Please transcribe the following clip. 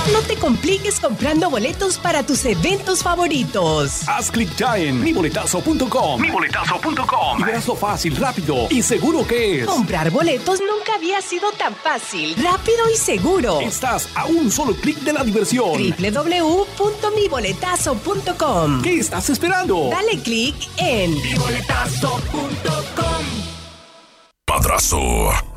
No te compliques comprando boletos para tus eventos favoritos. Haz clic ya en miboletazo.com. Y verás lo fácil, rápido y seguro que es. Comprar boletos nunca había sido tan fácil, rápido y seguro. Estás a un solo clic de la diversión. www.miboletazo.com. ¿Qué estás esperando? Dale clic en miboletazo.com. Padrazo.